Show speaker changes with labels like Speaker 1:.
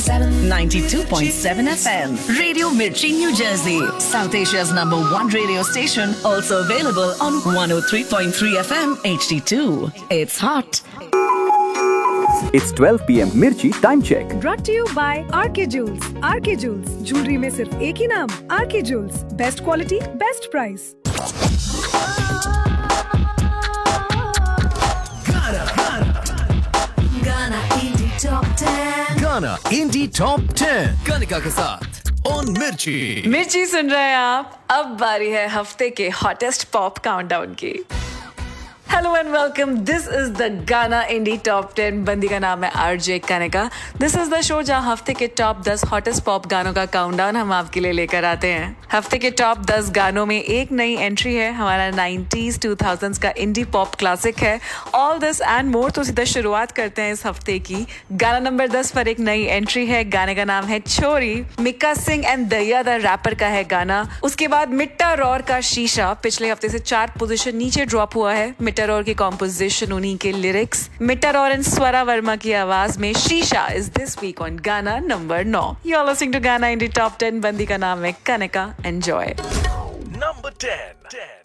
Speaker 1: 92.7 FM. Radio Mirchi, New Jersey. South Asia's #1 radio station. Also available on 103.3 FM HD2. It's hot.
Speaker 2: It's 12 p.m. Mirchi time check.
Speaker 3: Brought to you by RK Jewels. RK Jewels, jewelry में सिर्फ एक ही नाम, RK Jewels. Best quality, best price.
Speaker 4: गाना इंडी top 10 Kanika के साथ on मिर्ची।
Speaker 5: मिर्ची सुन रहे हैं आप। अब बारी है हफ्ते के हॉटेस्ट पॉप काउंटडाउन की। Hello and welcome, this is the गाना इंडी टॉप 10। बंदी का नाम है RJ Kanika. This is the show जहां हफ्ते के टॉप 10 हॉटेस्ट पॉप गानों का काउंटडाउन हम आपके लिए लेकर आते हैं। हफ्ते के टॉप 10 गानों में एक नई एंट्री है, हमारा 90s 2000s का इंडी पॉप क्लासिक है ऑल दिस एंड मोर। तो सीधा शुरुआत करते हैं इस हफ्ते की। गाना नंबर 10 पर एक नई एंट्री है, गाने का नाम है छोरी। Mika Singh and Daya the wrapper का है गाना। उसके बाद मिट्टा रॉर का शीशा पिछले हफ्ते से 4 पोजीशन नीचे ड्रॉप हुआ है। मिट्टा रॉर की कॉम्पोजिशन, उन्हीं के लिरिक्स, मिट्टा रॉर एंड स्वरा वर्मा की आवाज में शीशा इज दिस वीक ऑन गाना number 9। You are listening to गाना इंडी टॉप 10। बंदी का नाम है कनिका। एंजॉय।
Speaker 4: नंबर 10